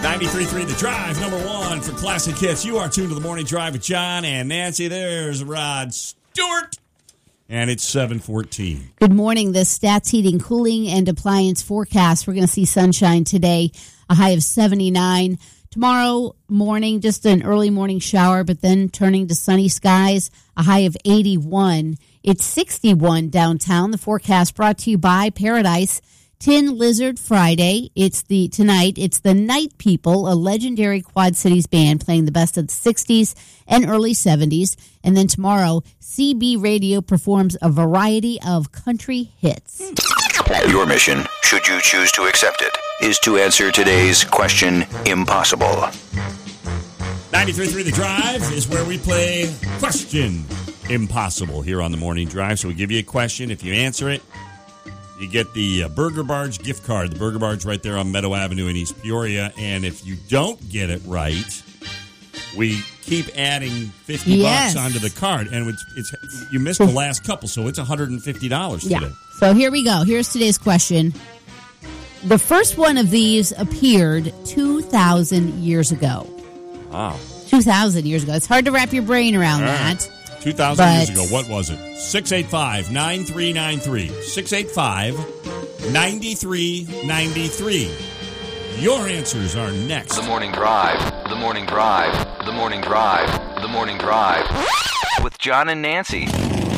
93.3 The Drive, number one for classic hits. You are tuned to the Morning Drive with John and Nancy. There's Rod Stewart. And it's 7:14. Good morning. The Stats Heating, Cooling, and Appliance forecast. We're going to see sunshine today, a high of 79. Tomorrow morning, just an early morning shower, but then turning to sunny skies, a high of 81. It's 61 downtown. The forecast brought to you by Paradise Tin Lizard Friday. Tonight. It's the Night People, a legendary Quad Cities band playing the best of the 60s and early 70s. And then tomorrow, CB Radio performs a variety of country hits. Your mission, should you choose to accept it, is to answer today's question impossible. 93.3 The Drive is where we play Question Impossible here on the Morning Drive. So we give you a question. If you answer it, you get the Burger Barge gift card. The Burger Barge right there on Meadow Avenue in East Peoria. And if you don't get it right, we keep adding $50 onto the card. And it's you missed the last couple, so it's $150 today. So here we go. Here's today's question. The first one of these appeared 2,000 years ago. Wow. 2,000 years ago. It's hard to wrap your brain around that. 2,000 years ago. What was it? 685-9393. 685-9393. Your answers are next. The Morning Drive. The Morning Drive. The Morning Drive. The Morning Drive. With John and Nancy.